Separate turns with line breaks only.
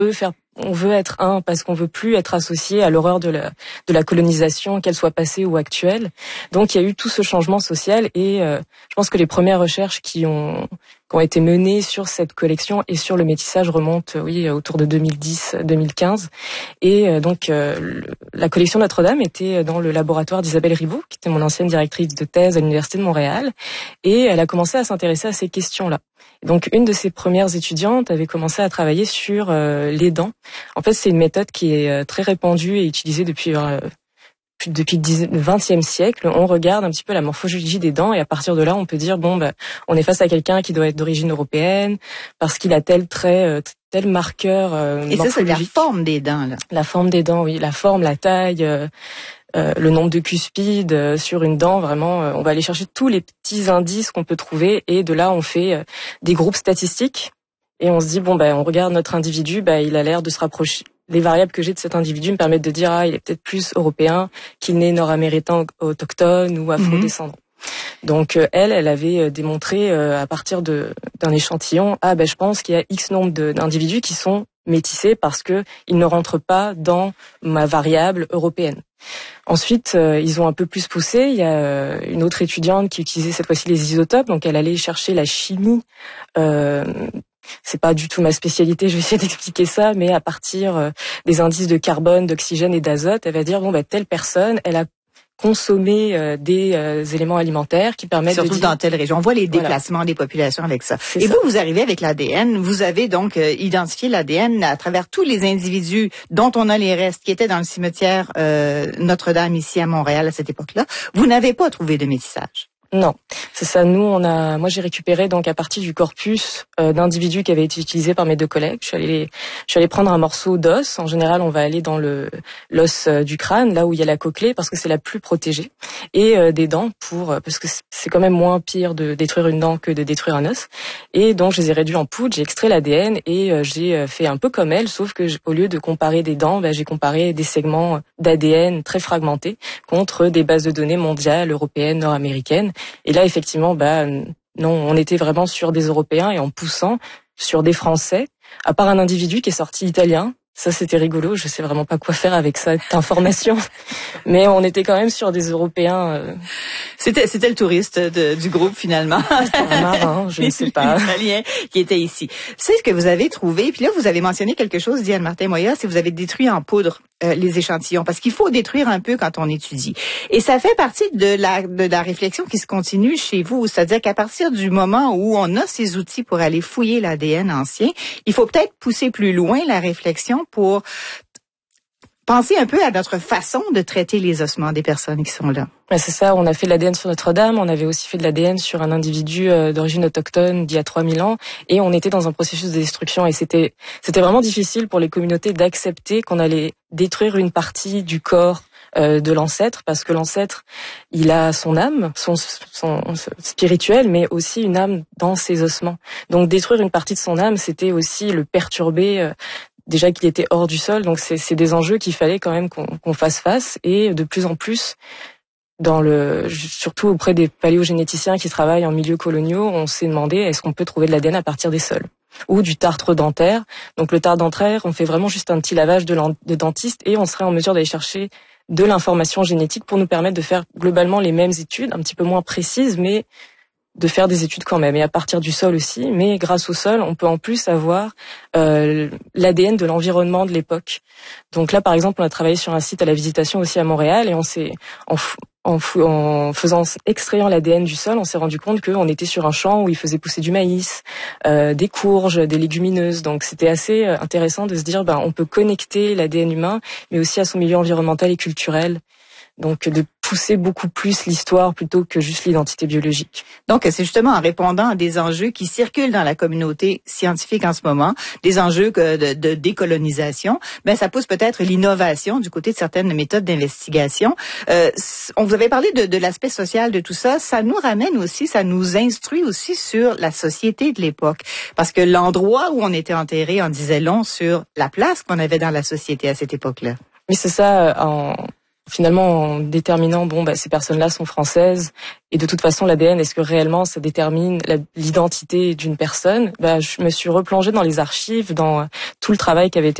on veut être un parce qu'on veut plus être associé à l'horreur de la colonisation, qu'elle soit passée ou actuelle. Donc il y a eu tout ce changement social et je pense que les premières recherches qui ont été menées sur cette collection et sur le métissage remontent autour de 2010-2015 et la collection Notre-Dame était dans le laboratoire d'Isabelle Ribaud, qui était mon ancienne directrice de thèse à l'Université de Montréal, et elle a commencé à s'intéresser à ces questions-là. Donc une de ses premières étudiantes avait commencé à travailler sur les dents. En fait, c'est une méthode qui est très répandue et utilisée depuis le XXe siècle. On regarde un petit peu la morphologie des dents et à partir de là, on peut dire on est face à quelqu'un qui doit être d'origine européenne parce qu'il a tel trait, tel marqueur
morphologique. Et ça, c'est la forme des dents, là.
La forme des dents, oui, la forme, la taille. Le nombre de cuspides sur une dent, vraiment, on va aller chercher tous les petits indices qu'on peut trouver et de là on fait des groupes statistiques et on se dit on regarde notre individu, il a l'air de se rapprocher. Les variables que j'ai de cet individu me permettent de dire il est peut-être plus européen qu'il n'est nord-américain autochtone ou afro-descendant. Donc elle avait démontré à partir d'un échantillon je pense qu'il y a X nombre d'individus qui sont métissés parce que ils ne rentrent pas dans ma variable européenne. Ensuite, ils ont un peu plus poussé. Il y a une autre étudiante qui utilisait cette fois-ci les isotopes, donc elle allait chercher la chimie. C'est pas du tout ma spécialité, je vais essayer d'expliquer ça, mais à partir des indices de carbone, d'oxygène et d'azote, elle va dire telle personne, elle a consommer des éléments alimentaires qui permettent
surtout dans telle région. On voit les déplacements des populations avec ça. Et vous arrivez avec l'ADN. Vous avez donc identifié l'ADN à travers tous les individus dont on a les restes qui étaient dans le cimetière Notre-Dame ici à Montréal à cette époque-là. Vous n'avez pas trouvé de métissage.
Non, c'est ça. Moi j'ai récupéré donc à partir du corpus d'individus qui avaient été utilisés par mes deux collègues. Je suis allée prendre un morceau d'os. En général, on va aller dans l'os du crâne, là où il y a la cochlée, parce que c'est la plus protégée, et des dents parce que c'est quand même moins pire de détruire une dent que de détruire un os. Et donc je les ai réduits en poudre, j'ai extrait l'ADN et j'ai fait un peu comme elle, sauf que au lieu de comparer des dents, j'ai comparé des segments d'ADN très fragmentés contre des bases de données mondiales, européennes, nord-américaines. Et là, effectivement, non, on était vraiment sur des Européens et en poussant sur des Français, à part un individu qui est sorti italien. Ça, c'était rigolo. Je sais vraiment pas quoi faire avec cette information. Mais on était quand même sur des Européens.
C'était le touriste du groupe, finalement.
C'était un marin, je ne sais pas.
Italien qui était ici. C'est ce que vous avez trouvé. Puis là, vous avez mentionné quelque chose, Diane Martin-Moya, c'est que vous avez détruit en poudre les échantillons. Parce qu'il faut détruire un peu quand on étudie. Et ça fait partie de la réflexion qui se continue chez vous. C'est-à-dire qu'à partir du moment où on a ces outils pour aller fouiller l'ADN ancien, il faut peut-être pousser plus loin la réflexion pour penser un peu à notre façon de traiter les ossements des personnes qui sont là.
C'est ça, on a fait de l'ADN sur Notre-Dame, on avait aussi fait de l'ADN sur un individu d'origine autochtone d'il y a 3000 ans, et on était dans un processus de destruction, et c'était vraiment difficile pour les communautés d'accepter qu'on allait détruire une partie du corps de l'ancêtre, parce que l'ancêtre, il a son âme, son spirituel, mais aussi une âme dans ses ossements. Donc détruire une partie de son âme, c'était aussi le perturber, déjà qu'il était hors du sol. Donc c'est des enjeux qu'il fallait quand même qu'on fasse face, et de plus en plus, surtout auprès des paléogénéticiens qui travaillent en milieux coloniaux, on s'est demandé est-ce qu'on peut trouver de l'ADN à partir des sols ou du tartre dentaire. Donc le tartre dentaire, on fait vraiment juste un petit lavage de dentiste et on serait en mesure d'aller chercher de l'information génétique pour nous permettre de faire globalement les mêmes études, un petit peu moins précises, mais de faire des études quand même, et à partir du sol aussi. Mais grâce au sol, on peut en plus avoir l'ADN de l'environnement de l'époque. Donc là, par exemple, on a travaillé sur un site à la Visitation aussi à Montréal, et on s'est extrayant l'ADN du sol, on s'est rendu compte qu'on était sur un champ où il faisait pousser du maïs, des courges, des légumineuses. Donc c'était assez intéressant de se dire, on peut connecter l'ADN humain, mais aussi à son milieu environnemental et culturel. Donc de pousser beaucoup plus l'histoire plutôt que juste l'identité biologique.
Donc c'est justement en répondant à des enjeux qui circulent dans la communauté scientifique en ce moment, des enjeux de décolonisation, ça pousse peut-être l'innovation du côté de certaines méthodes d'investigation. On vous avait parlé de l'aspect social de tout ça, ça nous ramène aussi, ça nous instruit aussi sur la société de l'époque, parce que l'endroit où on était enterré en disait long sur la place qu'on avait dans la société à cette époque-là.
Mais c'est ça, finalement, en déterminant, ces personnes-là sont françaises, et de toute façon, l'ADN, est-ce que réellement ça détermine l'identité d'une personne? Je me suis replongée dans les archives, dans tout le travail qui avait été